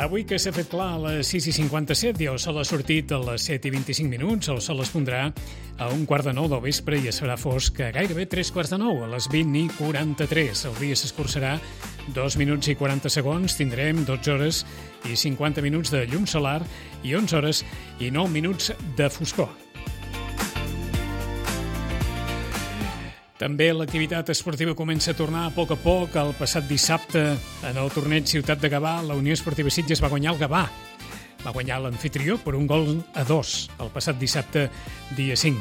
Avui que s'ha fet clar a les 6:57 i el sol ha sortit a les 7:25, el sol es pondrà a 8:45 del vespre i es farà fosc a gairebé 9:45, a les 20:43. El dia s'escurçarà 2 minuts i 40 segons, tindrem 12 hores i 50 minuts de llum solar i 11 hores i 9 minuts de foscor. També l'activitat esportiva comença a tornar a poc. El passat dissabte, en el torneig Ciutat de Gavà, la Unió Esportiva Sitges va guanyar el Gavà. Va guanyar l'amfitrió per 1-2 el passat dissabte, dia 5.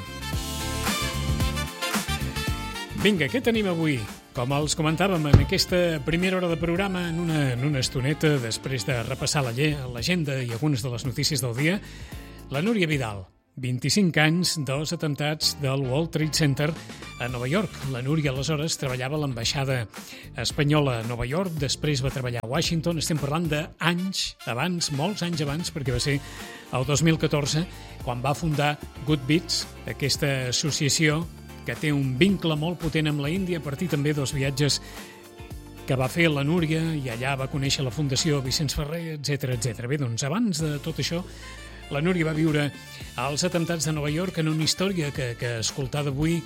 Vinga, què tenim avui? Com els comentàvem en aquesta primera hora de programa, en una estoneta, després de repassar l'agenda i algunes de les notícies del dia, la Núria Vidal. 25 anys dels atemptats del World Trade Center a Nova York. La Núria, aleshores, treballava a l'ambaixada espanyola a Nova York, després va treballar a Washington. Estem parlant d'anys abans, molts anys abans, perquè va ser el 2014, quan va fundar Good Beats, aquesta associació que té un vincle molt potent amb la Índia, a partir també dels viatges que va fer la Núria, i allà va conèixer la Fundació Vicenç Ferrer, etc. Bé, doncs, abans de tot això, la Núria va viure als atemptats de Nova York en una història que escoltada avui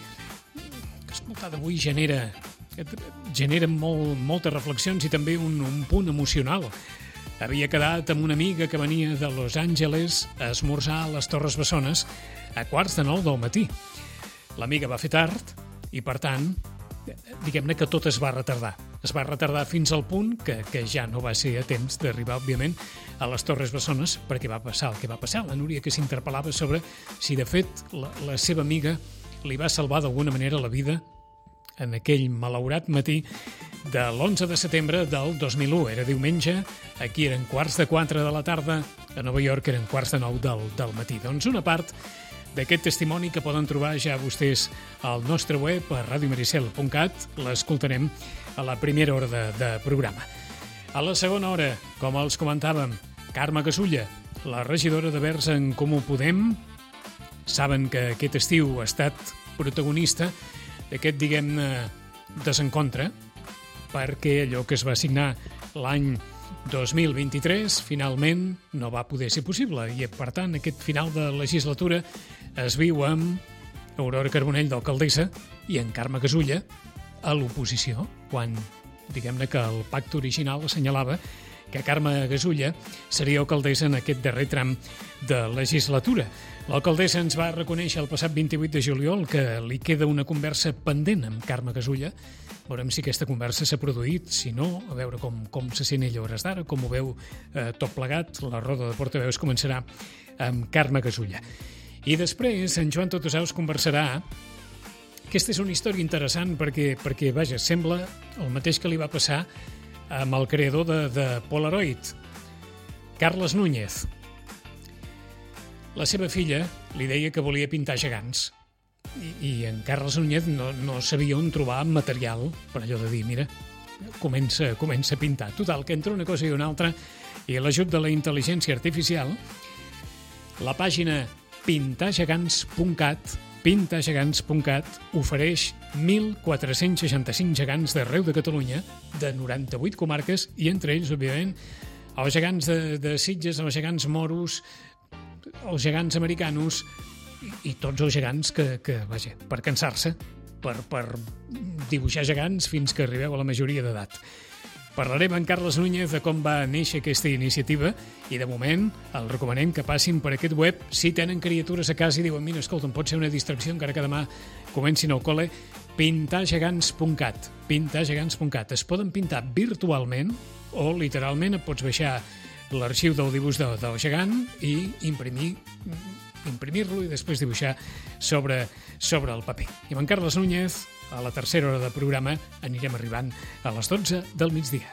genera moltes reflexions i també un punt emocional. Havia quedat amb una amiga que venia de Los Angeles a esmorzar a les Torres Bessones a 8:45 del matí. L'amiga va fer tard i, per tant, diguem-ne que tot es va retardar. Es va retardar fins al punt que ja no va ser a temps d'arribar, òbviament, a les Torres Bessones, perquè va passar el que va passar. La Núria, que s'interpel·lava sobre si, de fet, la seva amiga li va salvar d'alguna manera la vida en aquell malaurat matí de l'11 de setembre del 2001. Era diumenge, aquí eren 3:45 de la tarda, a Nova York eren 8:45 del matí. Doncs una part d'aquest testimoni que poden trobar ja vostès al nostre web, a radiomaricel.cat, l'escoltarem a la primera hora de programa. A la segona hora, com els comentàvem, Carme Gasulla, la regidora de Verds en Comú Podem. Saben que aquest estiu ha estat protagonista d'aquest, diguem-ne, desencontre, perquè allò que es va signar l'any 2023 finalment no va poder ser possible i, per tant, aquest final de legislatura es viu amb Aurora Carbonell d'alcaldessa i en Carme Gasulla a l'oposició, quan, diguem-ne, que el pacte original assenyalava que Carme Gasulla seria alcaldessa en aquest darrer tram de legislatura. L'alcaldessa ens va reconèixer el passat 28 de juliol que li queda una conversa pendent amb Carme Gasulla. Veurem si aquesta conversa s'ha produït, si no, a veure com se sent ella a hores d'ara, com ho veu tot plegat. La roda de portaveus començarà amb Carme Gasulla. I després en Joan Totosaus conversarà. Aquesta és una història interessant perquè vaja, sembla el mateix que li va passar amb el creador de Polaroid, Carles Núñez. La seva filla li deia que volia pintar gegants i en Carles Núñez no sabia on trobar material per allò de dir, mira, comença a pintar. Total, que entre una cosa i una altra i l'ajut de la intel·ligència artificial, la pàgina pintargegants.cat ofereix 1.465 gegants d'arreu de Catalunya, de 98 comarques, i entre ells, òbviament, els gegants de Sitges, els gegants moros, els gegants americanos i tots els gegants que vaja, per cansar-se, per dibuixar gegants fins que arribeu a la majoria d'edat. Parlarem amb Carles Núñez de com va néixer aquesta iniciativa i, de moment, els recomanem que passin per aquest web si tenen criatures a casa i diuen, mira, escolta, pot ser una distracció encara que demà comencin al col·le. Pintargegants.cat. Es poden pintar virtualment o, literalment, pots baixar l'arxiu del dibuix del gegant i imprimir-lo i després dibuixar sobre el paper. I amb en Carles Núñez, a la tercera hora de programa, anirem arribant a les 12 del migdia.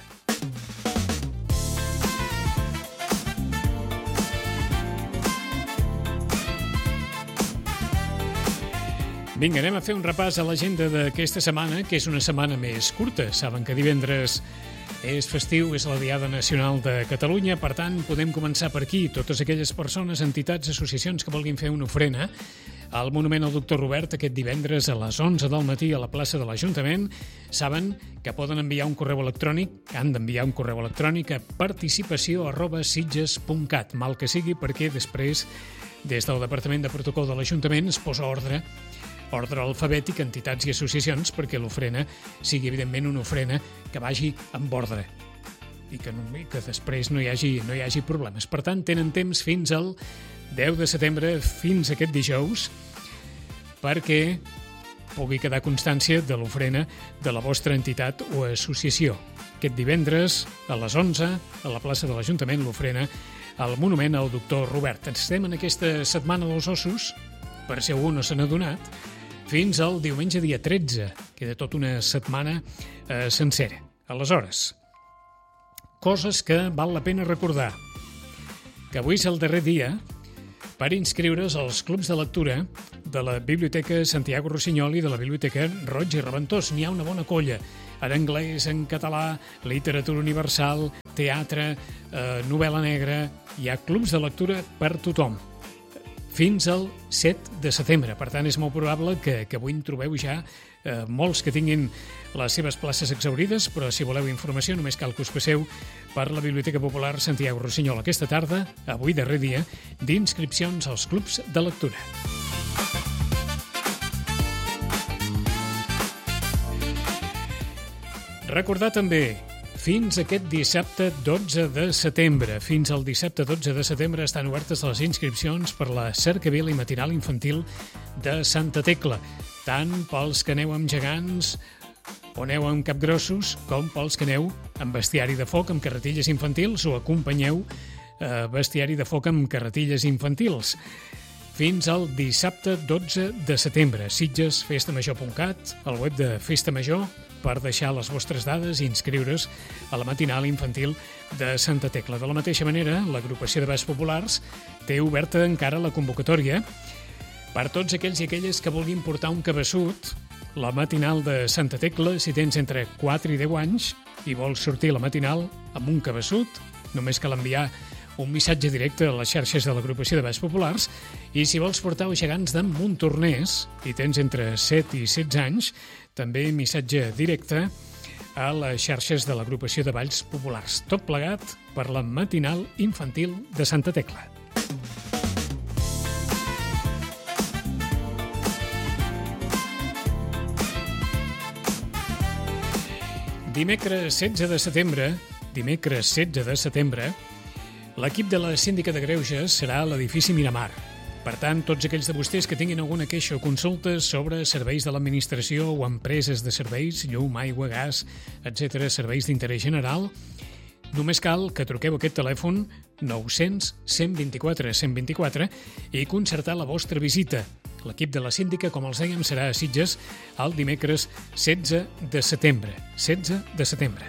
Vinga, anem a fer un repàs a l'agenda d'aquesta setmana, que és una setmana més curta. Saben que divendres és festiu, és la Diada Nacional de Catalunya, per tant, podem començar per aquí. Totes aquelles persones, entitats, associacions que vulguin fer una ofrena al Monument al Doctor Robert aquest divendres a les 11 del matí a la plaça de l'Ajuntament. Saben que poden enviar un correu electrònic, han d'enviar un correu electrònic a participació@sitges.cat, mal que sigui perquè després, des del Departament de Protocol de l'Ajuntament, es posa ordre alfabètic a entitats i associacions perquè l'ofrena sigui, evidentment, una ofrena que vagi amb ordre i que després no hi hagi problemes. Per tant, tenen temps fins al 10 de setembre, fins aquest dijous, perquè pugui quedar constància de l'ofrena de la vostra entitat o associació. Aquest divendres, a les 11, a la plaça de l'Ajuntament, l'ofrena al Monument al Doctor Robert. Estem en aquesta setmana dels ossos, per si algú no se n'ha adonat, fins al diumenge dia 13. Queda tota una setmana sencera. Aleshores, coses que val la pena recordar. Que avui és el darrer dia per inscriure's als clubs de lectura de la Biblioteca Santiago Rossinyol i de la Biblioteca Roig i Reventós. N'hi ha una bona colla, en anglès, en català, literatura universal, teatre, novel·la negra. Hi ha clubs de lectura per tothom, fins al 7 de setembre. Per tant, és molt probable que avui en trobeu ja molts que tinguin les seves places exhaurides, però si voleu informació només cal que us passeu per la Biblioteca Popular Santiago Rossinyol aquesta tarda, avui darrer dia, d'inscripcions als clubs de lectura. Recordar també, fins aquest dissabte 12 de setembre. Fins al dissabte 12 de setembre estan obertes les inscripcions per la cercavila i matinal infantil de Santa Tecla, tant pels que aneu amb gegants o aneu amb capgrossos, com pels que aneu amb bestiari de foc, amb carretilles infantils, o acompanyeu bestiari de foc amb carretilles infantils. Fins al dissabte 12 de setembre. sitgesfestamajor.cat, al web de Festa Major, per deixar les vostres dades i inscriure's a la matinal infantil de Santa Tecla. De la mateixa manera, l'agrupació de Balls Populars té oberta encara la convocatòria per tots aquells i aquelles que vulguin portar un cabeçut. La matinal de Santa Tecla, si tens entre 4 i 10 anys i vols sortir a la matinal amb un cabeçut, només cal enviar un missatge directe a les xarxes de l'agrupació de Balls Populars, i si vols portar els gegants d'en Montornès i tens entre 7 i 16 anys, també missatge directe a les xarxes de l'agrupació de Balls Populars. Tot plegat per la matinal infantil de Santa Tecla. Dimecres 16 de setembre, l'equip de la Síndica de Greuges serà a l'edifici Miramar. Per tant, tots aquells de vostès que tinguin alguna queixa o consultes sobre serveis de l'administració o empreses de serveis, llum, aigua, gas, etc., serveis d'interès general, només cal que truqueu aquest telèfon 900 124 124 i concertar la vostra visita. L'equip de la síndica, com els dèiem, serà a Sitges el dimecres 16 de setembre. 16 de setembre.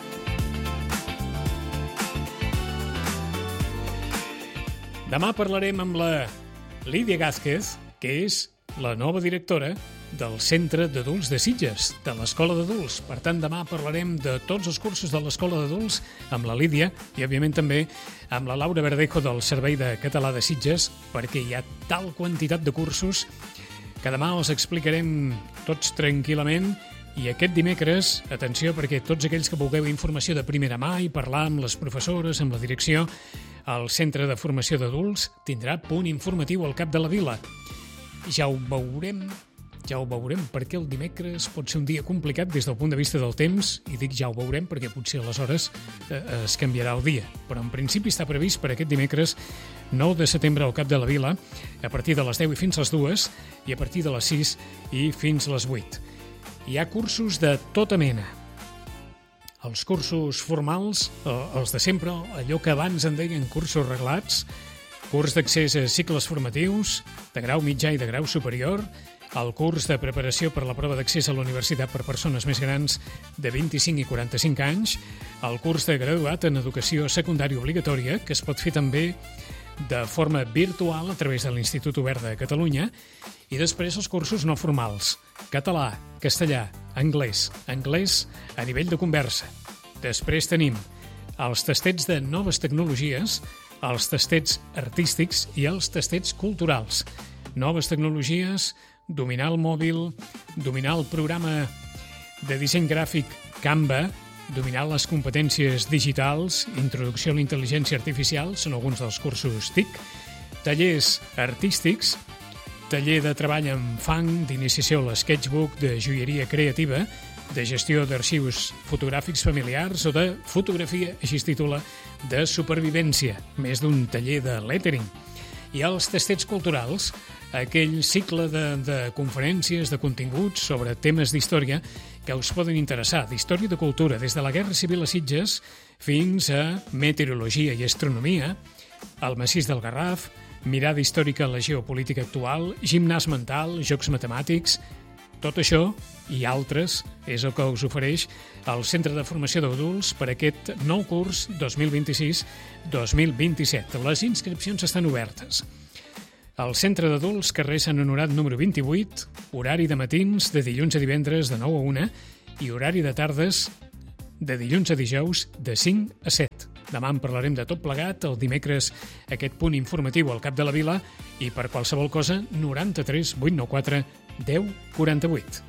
Demà parlarem amb la Lídia Gázquez, que és la nova directora del Centre d'Adults de Sitges, de l'Escola d'Adults. Per tant, demà parlarem de tots els cursos de l'Escola d'Adults amb la Lídia i, òbviament, també amb la Laura Verdejo del Servei de Català de Sitges, perquè hi ha tal quantitat de cursos que demà els explicarem tots tranquil·lament. I aquest dimecres, atenció, perquè tots aquells que vulgueu informació de primera mà i parlar amb les professores, amb la direcció, el Centre de Formació d'Adults tindrà punt informatiu al cap de la vila. Ja ho veurem, perquè el dimecres pot ser un dia complicat des del punt de vista del temps, i dic ja ho veurem perquè potser aleshores es canviarà el dia. Però en principi està previst per aquest dimecres 9 de setembre al cap de la vila, a partir de les 10 i fins les 2, i a partir de les 6 i fins les 8. Hi ha cursos de tota mena. Els cursos formals, els de sempre, allò que abans en deien cursos reglats, curs d'accés a cicles formatius, de grau mitjà i de grau superior, el curs de preparació per la prova d'accés a la universitat per persones més grans de 25 i 45 anys, el curs de graduat en educació secundària obligatòria, que es pot fer també de forma virtual a través de l'Institut Obert de Catalunya, i després els cursos no formals, català, castellà, anglès a nivell de conversa. Després tenim els tastets de noves tecnologies, els tastets artístics i els tastets culturals. noves tecnologies, dominar el mòbil, dominar el programa de disseny gràfic Canva, dominar les competències digitals, introducció a la intel·ligència artificial, són alguns dels cursos TIC, tallers artístics, taller de treball amb fang, d'iniciació a l'sketchbook, de joieria creativa, de gestió d'arxius fotogràfics familiars o de fotografia, així es titula, de supervivència, més d'un taller de lettering. I els tastets culturals, aquell cicle de conferències, de continguts sobre temes d'història que us poden interessar, d'història i de cultura, des de la Guerra Civil a Sitges fins a meteorologia i astronomia, el massís del Garraf, mirada històrica a la geopolítica actual, gimnàs mental, jocs matemàtics. Tot això i altres és el que us ofereix el Centre de Formació d'Adults per aquest nou curs 2026-2027. Les inscripcions estan obertes. El Centre d'Adults, carrer Sant Honorat número 28, horari de matins de dilluns a divendres de 9 a 1 i horari de tardes de dilluns a dijous de 5 a 7. Demà en parlarem de tot plegat, el dimecres aquest punt informatiu al Cap de la Vila i per qualsevol cosa 93 894 10 48.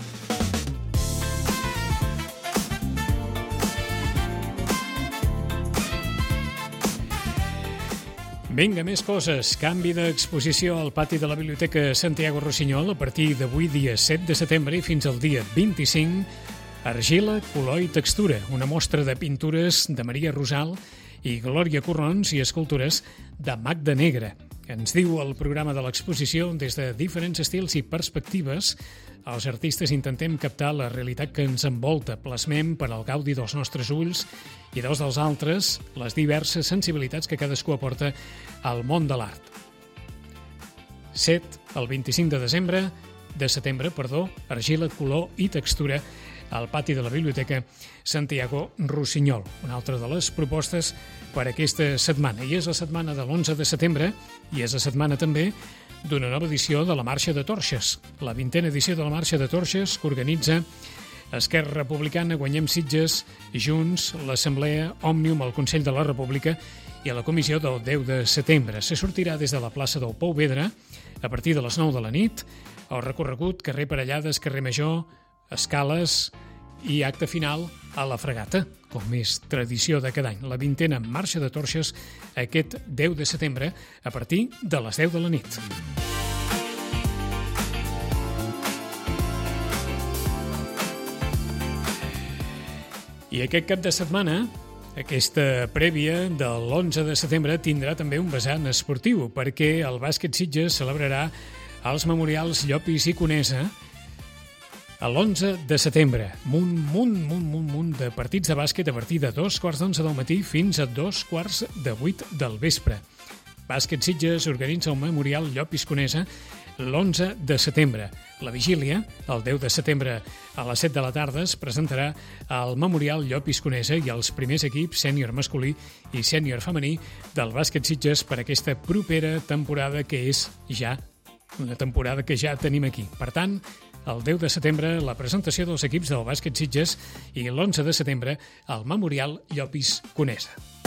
Vinga, més coses. Canvi d'exposició al pati de la Biblioteca Santiago Rossinyol a partir d'avui, dia 7 de setembre, i fins al dia 25, argila, color i textura, una mostra de pintures de Maria Rosal i Glòria Corrons i escultures de Magda Negra. Ens diu el programa de l'exposició, des de diferents estils i perspectives, els artistes intentem captar la realitat que ens envolta, plasmem per al gaudi dels nostres ulls i dels altres les diverses sensibilitats que cadascú aporta al món de l'art. 7 al 25 de setembre, argila, color i textura al pati de la Biblioteca Santiago Rossinyol. Una altra de les propostes per aquesta setmana. I és la setmana de l'11 de setembre i és la setmana també d'una nova edició de la Marxa de Torxes. La 20a edició de la Marxa de Torxes que organitza Esquerra Republicana, Guanyem Sitges, Junts, l'Assemblea, Òmnium, el Consell de la República i a la comissió del 10 de setembre. Se sortirà des de la plaça del Pou Vedra a partir de les 9 de la nit, el recorregut carrer Parellades, carrer Major, escales i acte final a la Fregata, com és tradició de cada any. La 20a Marxa de Torxes aquest 10 de setembre a partir de les 10 de la nit. I aquest cap de setmana, aquesta prèvia de l'11 de setembre tindrà també un vessant esportiu, perquè el bàsquet Sitges celebrarà els memorials Llopis i Conesa l'11 de setembre. Munt de partits de bàsquet a partir de 2:15 del matí fins a 7:45 del vespre. Bàsquet Sitges organitza un memorial Llopis Conesa l'11 de setembre. La vigília, el 10 de setembre a les 7 de la tarda, es presentarà al memorial Llopis Conesa i els primers equips sènior masculí i sènior femení del bàsquet Sitges per aquesta propera temporada que és ja una temporada que ja tenim aquí. Per tant, el 10 de setembre, la presentació dels equips del bàsquet Sitges i l'11 de setembre, el memorial Llopis Conesa.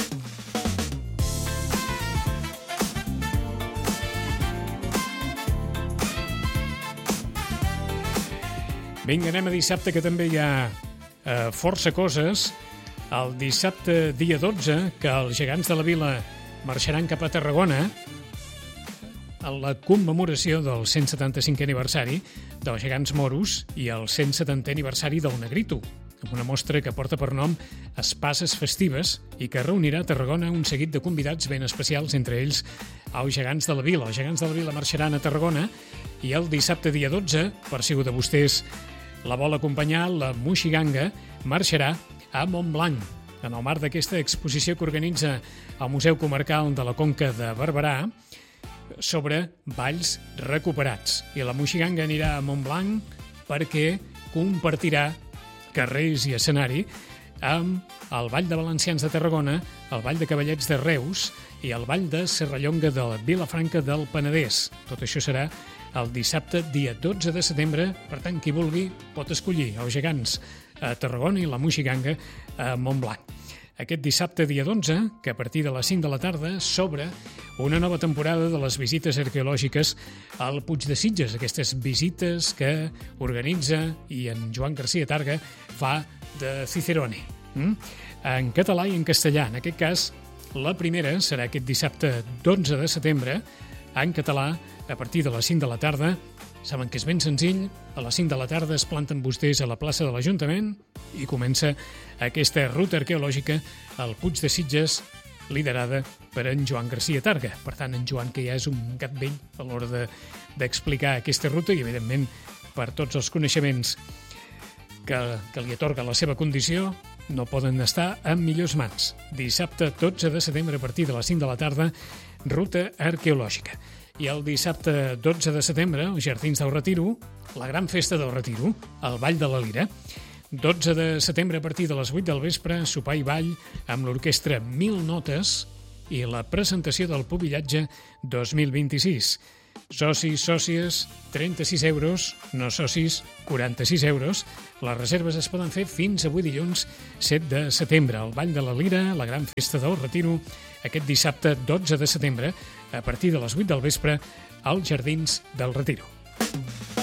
Vinga, anem a dissabte, que també hi ha força coses. El dissabte, dia 12, que els gegants de la Vila marxaran cap a Tarragona a la commemoració del 175è aniversari dels gegants moros i el 170è aniversari del Negrito, amb una mostra que porta per nom Espases Festives i que reunirà a Tarragona un seguit de convidats ben especials, entre ells els gegants de la Vila. Els gegants de la Vila marxaran a Tarragona i el dissabte, dia 12, per si algú de vostès la vol acompanyar, la Moixiganga marxarà a Montblanc, en el marc d'aquesta exposició que organitza el Museu Comarcal de la Conca de Barberà sobre balls recuperats. I la Moixiganga anirà a Montblanc perquè compartirà carrers i escenari amb el Ball de Valencians de Tarragona, el Ball de Cavallets de Reus i el Ball de Serrallonga de la Vilafranca del Penedès. Tot això serà el dissabte, dia 12 de setembre. Per tant, qui vulgui pot escollir els gegants a Tarragona i la Moixiganga a Montblanc. aquest dissabte dia 11, que a partir de les 5 de la tarda s'obre una nova temporada de les visites arqueològiques al Puig de Sitges, aquestes visites que organitza i en Joan Garcia Targa fa de Cicerone, en català i en castellà. En aquest cas, la primera serà aquest dissabte 12 de setembre, en català, a partir de les 5 de la tarda. Saben que és ben senzill, a les 5 de la tarda es planten vostès a la plaça de l'Ajuntament i comença aquesta ruta arqueològica al Puig de Sitges, liderada per en Joan Garcia Targa. Per tant, en Joan, que ja és un gat vell a l'hora d'explicar aquesta ruta i, evidentment, per tots els coneixements que li atorga la seva condició, no poden estar en millors mans. Dissabte 12 de setembre, a partir de les 5 de la tarda, ruta arqueològica. I el dissabte 12 de setembre, als Jardins del Retiro, la gran festa del Retiro, el Ball de la Lira. 12 de setembre, a partir de les 8 del vespre, sopar i ball amb l'orquestra 1000 Notes i la presentació del Pubillatge 2026. Socis, sòcies, 36 euros, no socis, 46 euros. Les reserves es poden fer fins avui dilluns 7 de setembre. El Ball de la Lira, la gran festa del Retiro, aquest dissabte 12 de setembre, a partir de les 8 del vespre, als Jardins del Retiro.